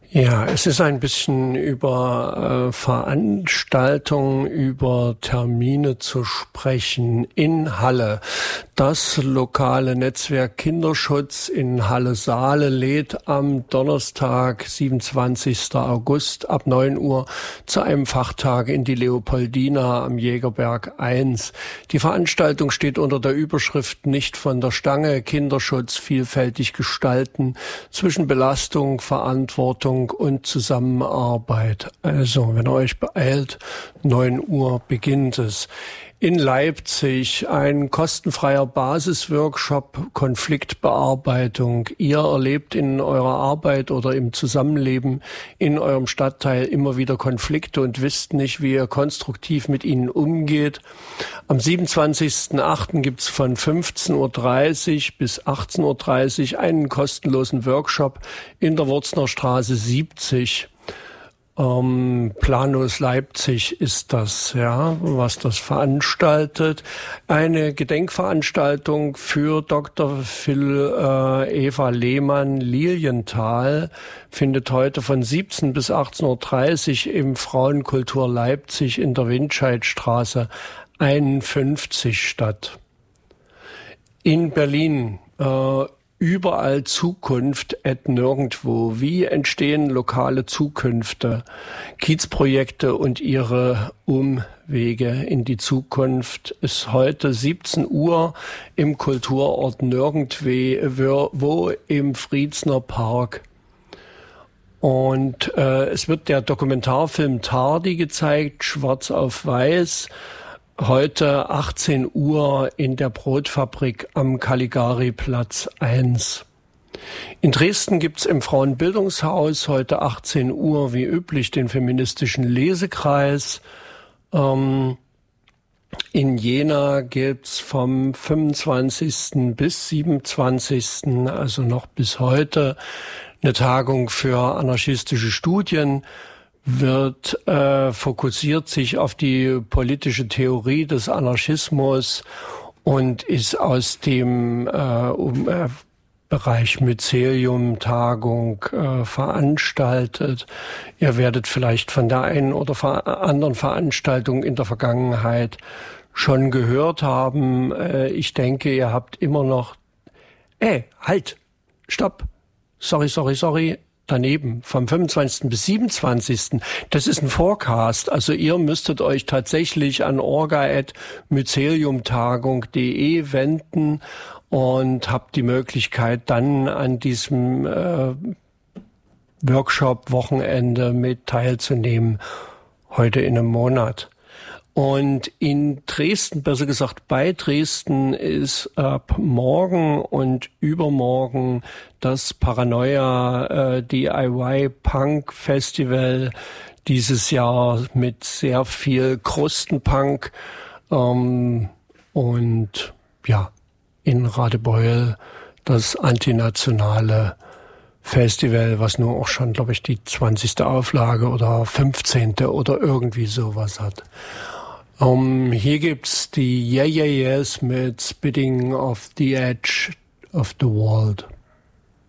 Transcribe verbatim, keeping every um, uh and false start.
Ja, es ist ein bisschen über äh, Veranstaltungen, über Termine zu sprechen in Halle. Das lokale Netzwerk Kinderschutz in Halle-Saale lädt am Donnerstag, siebenundzwanzigsten August ab neun Uhr zu einem Fachtag in die Leopoldina am Jägerberg eins. Die Veranstaltung steht unter der Überschrift "Nicht von der Stange. Kinderschutz vielfältig gestalten zwischen Belastung, Verantwortung und Zusammenarbeit." Also, wenn ihr euch beeilt, neun Uhr beginnt es. In Leipzig ein kostenfreier Basisworkshop Konfliktbearbeitung. Ihr erlebt in eurer Arbeit oder im Zusammenleben in eurem Stadtteil immer wieder Konflikte und wisst nicht, wie ihr konstruktiv mit ihnen umgeht. Am siebenundzwanzigsten achten gibt's von fünfzehn Uhr dreißig bis achtzehn Uhr dreißig einen kostenlosen Workshop in der Wurzner Straße siebzig. Ähm, Planus Leipzig ist das, ja, was das veranstaltet. Eine Gedenkveranstaltung für Doktor Phil äh, Eva Lehmann Lilienthal findet heute von siebzehn bis achtzehn Uhr dreißig im Frauenkultur Leipzig in der Windscheidstraße einundfünfzig statt. In Berlin äh, Überall Zukunft at nirgendwo. Wie entstehen lokale Zukünfte, Kiezprojekte und ihre Umwege in die Zukunft ist heute siebzehn Uhr im Kulturort Nirgendwo im Friedsner Park. Und äh, es wird der Dokumentarfilm Tardi gezeigt, schwarz auf weiß. Heute achtzehn Uhr in der Brotfabrik am Caligari-Platz eins. In Dresden gibt's im Frauenbildungshaus heute achtzehn Uhr wie üblich den feministischen Lesekreis. Ähm, in Jena gibt's vom fünfundzwanzigsten bis siebenundzwanzigsten, also noch bis heute, eine Tagung für anarchistische Studien. Wird äh, fokussiert sich auf die politische Theorie des Anarchismus und ist aus dem äh, um, äh, Bereich Mycelium-Tagung äh, veranstaltet. Ihr werdet vielleicht von der einen oder ver- anderen Veranstaltung in der Vergangenheit schon gehört haben. Äh, ich denke, ihr habt immer noch... Ey, halt! Stopp! Sorry, sorry, sorry. Daneben, vom fünfundzwanzigsten bis siebenundzwanzigsten Das ist ein Forecast. Also ihr müsstet euch tatsächlich an orga at myceliumtagung punkt de wenden und habt die Möglichkeit, dann an diesem äh, Workshop-Wochenende mit teilzunehmen, heute in einem Monat. Und in Dresden, besser gesagt bei Dresden, ist ab morgen und übermorgen das Paranoia äh, D I Y Punk Festival, dieses Jahr mit sehr viel Krustenpunk. Ähm, und ja, in Radebeul das antinationale Festival, was nur auch schon, glaube ich, die zwanzigste Auflage oder fünfzehnte oder irgendwie sowas hat. Um, hier gibt's die Yeah Yeah Yeahs mit Spitting off the Edge of the World.